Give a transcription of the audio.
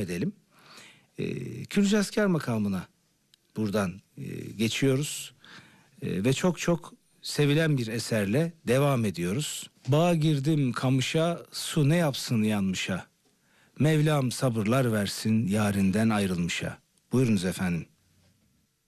edelim. Kürcaskar makamına buradan geçiyoruz. Ve çok çok sevilen bir eserle devam ediyoruz. Bağa girdim kamışa, su ne yapsın yanmışa. Mevlam sabırlar versin yarinden ayrılmışa. Buyurunuz efendim.